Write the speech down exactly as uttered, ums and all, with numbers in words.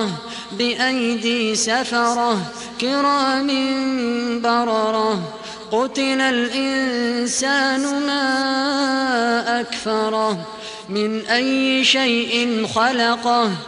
سحرة بأيدي سفرة كرام بررة قتل الإنسان ما أكفره من أي شيء خلقه